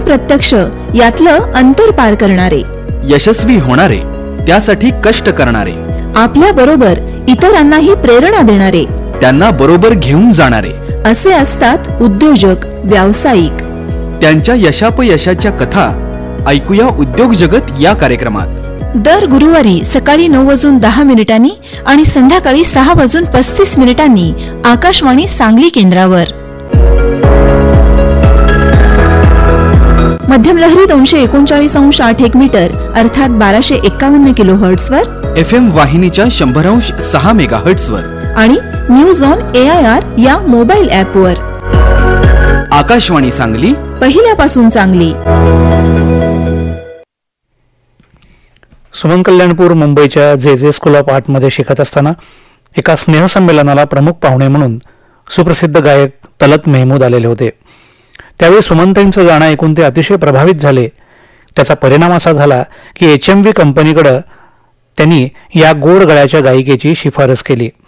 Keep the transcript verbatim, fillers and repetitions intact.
अप्रत्यक्ष यातलं अंतर पार करणारे, यशस्वी होणारे, त्यासाठी कष्ट करणारे, आपल्या बरोबर इतरांनाही प्रेरणा देणारे, त्यांना बरोबर घेऊन जाणारे असे असतात उद्योजक, व्यावसायिक. त्यांच्या यशापयशाच्या कथा ऐकूया उद्योग जगत या कार्यक्रमात. दर गुरुवारी सकाळी नऊ वाजून दहा मिनिटांनी आणि संध्याकाळी सहा वाजून पस्तीस मिनिटांनी आकाशवाणी सांगली केंद्रावर. मध्यम लहरी दोनशे एकोणचाळीस अंश आठ एक मीटर अर्थात बाराशे एक्कावन्न किलो हर्ट्स वर, एफ एम वाहिनीच्या शंभर अंश सहा मेगा हर्ट्स वर आणि news on A I R या मोबाईल ऍप वर. आकाशवाणी सांगली, पहिल्यापासून चांगली. सुमन कल्याणपूर मुंबईच्या जे जे स्कूल ऑफ आर्टमध्ये शिकत असताना एका स्नेहसंमेलनाला प्रमुख पाहुणे म्हणून सुप्रसिद्ध गायक तलत मेहमूद आलेले होते. त्यावेळी सुमनताईंचं गाणं ऐकून ते अतिशय प्रभावित झाले. त्याचा परिणाम असा झाला की एच एम व्ही कंपनीकडं त्यांनी या गोड गळ्याच्या गायिकेची शिफारस केली.